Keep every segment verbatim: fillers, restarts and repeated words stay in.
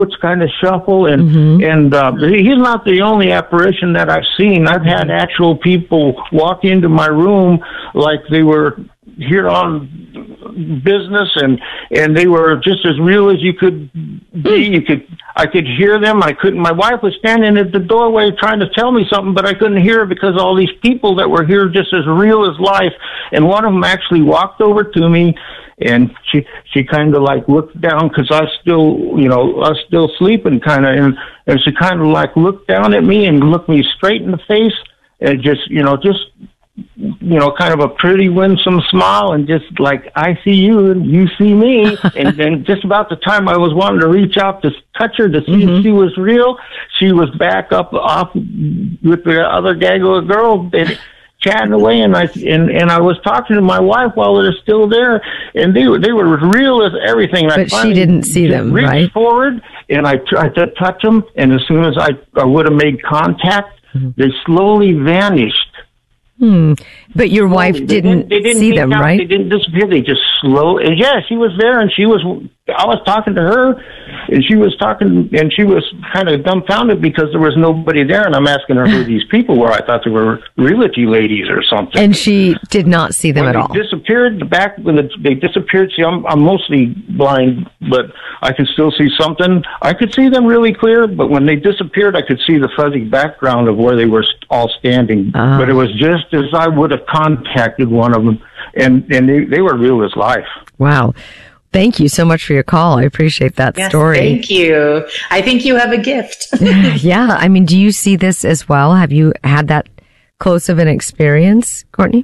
kind of shuffle, and Mm-hmm. and uh, he's not the only apparition that I've seen. I've had actual people walk into my room like they were here on business, and and they were just as real as you could be. You could I could hear them. I couldn't. My wife was standing at the doorway trying to tell me something, but I couldn't hear her because all these people that were here just as real as life. And one of them actually walked over to me. And she she kind of like looked down because I still, you know, I was still sleeping kind of, and, and she kind of like looked down at me and looked me straight in the face, and just, you know, just, you know, kind of a pretty winsome smile, and just like, I see you and you see me. And then just about the time I was wanting to reach out to touch her to see Mm-hmm. if she was real, she was back up off with the other gaggle of girls. And, chatting away, and I and, and I was talking to my wife while they were still there, and they were they were as real as everything. And But I she didn't see them, reached right? forward, and I tried to touch them, and as soon as I, I would have made contact, Mm-hmm. they slowly vanished. Hmm. But your wife They didn't, they didn't see peek them, out, right? They didn't disappear. They just slow. And yeah, she was there, and she was. I was talking to her, and she was talking, and she was kind of dumbfounded because there was nobody there. And I'm asking her who these people were. I thought they were realty ladies or something. And she did not see them when at they all. disappeared, the back when the, they disappeared. See, I'm I'm mostly blind, but I can still see something. I could see them really clear, but when they disappeared, I could see the fuzzy background of where they were all standing. Ah. But it was just as I would have contacted one of them, and and they, they were real as life. Wow. Thank you so much for your call. I appreciate that Yes, story. thank you. I think you have a gift. Yeah. I mean, do you see this as well? Have you had that close of an experience, Courtney?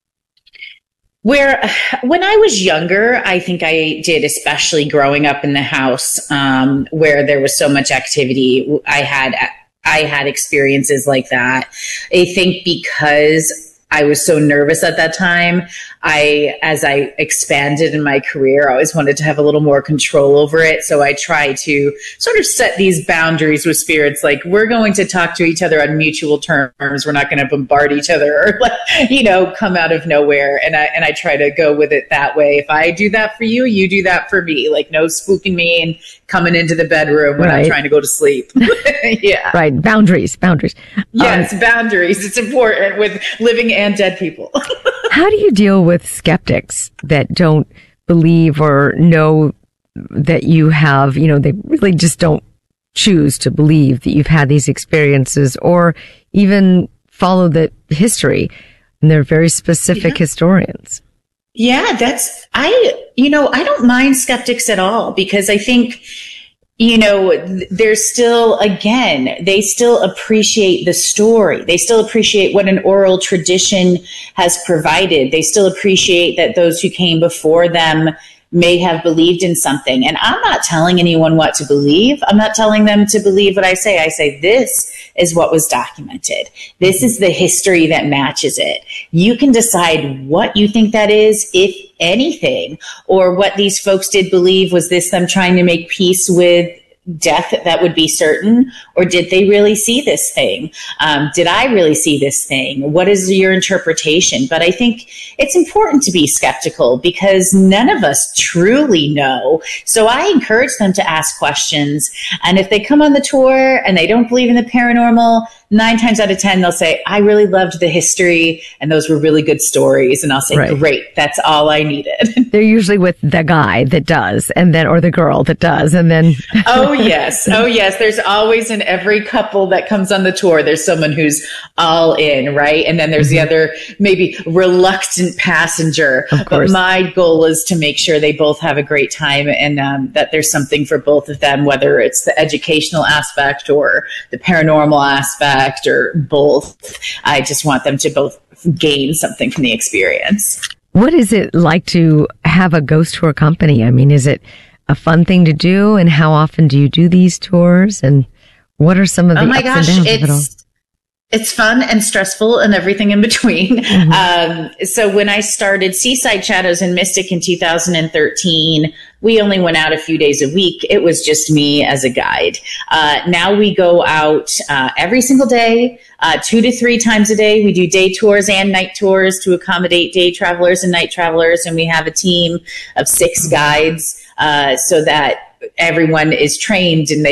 Where, when I was younger, I think I did, especially growing up in the house, um, where there was so much activity. I had, I had experiences like that. I think because I was so nervous at that time, I, as I expanded in my career, I always wanted to have a little more control over it. So I try to sort of set these boundaries with spirits. Like, we're going to talk to each other on mutual terms. We're not going to bombard each other or, like, you know, come out of nowhere. And I, and I try to go with it that way. If I do that for you, you do that for me. Like, no spooking me and coming into the bedroom when Right. I'm trying to go to sleep. Yeah. Right. Boundaries, boundaries. Yes, Um, boundaries. It's important with living and dead people. how do you deal with skeptics that don't believe or know that you have, you know, they really just don't choose to believe that you've had these experiences or even follow the history? And they're very specific Yeah. historians. Yeah, that's, I, you know, I don't mind skeptics at all because I think, you know, th- there's still, again, they still appreciate the story. They still appreciate what an oral tradition has provided. They still appreciate that those who came before them may have believed in something. And I'm not telling anyone what to believe. I'm not telling them to believe what I say. I say, this is what was documented. This is the history that matches it. You can decide what you think that is, if anything, or what these folks did believe. Was this them trying to make peace with death that would be certain, or did they really see this thing? Um, did I really see this thing? What is your interpretation? But I think it's important to be skeptical because none of us truly know. So I encourage them to ask questions. And if they come on the tour and they don't believe in the paranormal, nine times out of ten, they'll say, I really loved the history and those were really good stories. And I'll say, Right. great, that's all I needed. They're usually with the guy that does, and then, or the girl that does, and then. Oh, yes. Oh, yes. There's always in every couple that comes on the tour, there's someone who's all in, right? And then there's the other maybe reluctant passenger. Of course. But my goal is to make sure they both have a great time and um, that there's something for both of them, whether it's the educational aspect or the paranormal aspect or both. I just want them to both gain something from the experience. What is it like to have a ghost tour company? I mean, is it a fun thing to do? And how often do you do these tours? And what are some of the Oh my ups gosh, and downs of it all? it's it's fun and stressful and everything in between. Mm-hmm. Um, so when I started Seaside Shadows and Mystic in two thousand thirteen, we only went out a few days a week. It was just me as a guide. Uh, now we go out uh, every single day, uh, two to three times a day. We do day tours and night tours to accommodate day travelers and night travelers. And we have a team of six guides uh, so that everyone is trained and they